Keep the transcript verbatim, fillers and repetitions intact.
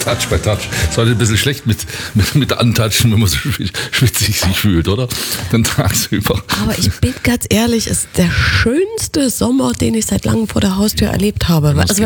Touch bei Touch. Ist heute ein bisschen schlecht mit, mit, mit Antatschen, wenn man so schwitzig sich fühlt, oder? Dann tagsüber. Aber ich bin ganz ehrlich, es ist der schönste Sommer, den ich seit langem vor der Haustür erlebt habe. Also